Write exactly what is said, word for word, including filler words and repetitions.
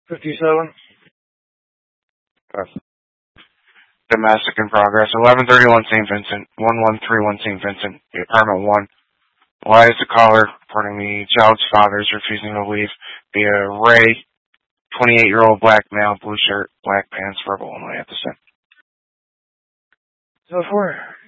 fifty-seven. That's domestic in progress. eleven thirty-one Saint Vincent. one one three one Saint Vincent. The apartment one. Why is the caller reporting the child's father is refusing to leave via Ray, twenty-eight-year-old black male, blue shirt, black pants, verbal only at the center. So four.